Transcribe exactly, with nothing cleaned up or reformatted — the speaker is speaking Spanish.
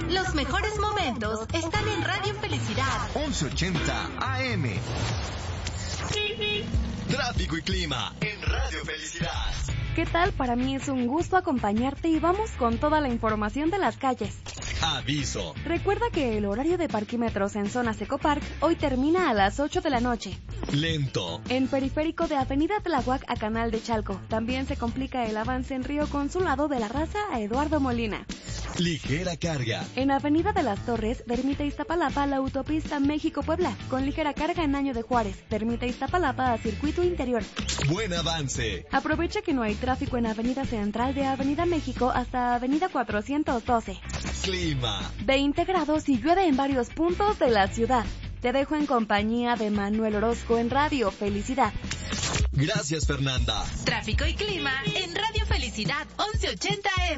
Los mejores momentos están en Radio Felicidad. once ochenta A M. Tráfico y clima en Radio Felicidad. ¿Qué tal? Para mí es un gusto acompañarte y vamos con toda la información de las calles. Aviso. Recuerda que el horario de parquímetros en zonas Ecopark hoy termina a las ocho de la noche. Lento. En periférico de Avenida Tláhuac a Canal de Chalco. También se complica el avance en Río Consulado de la Raza a Eduardo Molina. Ligera carga. En Avenida de las Torres, de Ermita Iztapalapa a la autopista México-Puebla, con ligera carga en Año de Juárez, de Ermita Iztapalapa a Circuito Interior. Buen avance. Aprovecha que no hay tráfico en Avenida Central de Avenida México hasta Avenida cuatrocientos doce. Clima. veinte grados y llueve en varios puntos de la ciudad. Te dejo en compañía de Manuel Orozco en Radio Felicidad. Gracias, Fernanda. Tráfico y clima en Radio Felicidad once ochenta A M.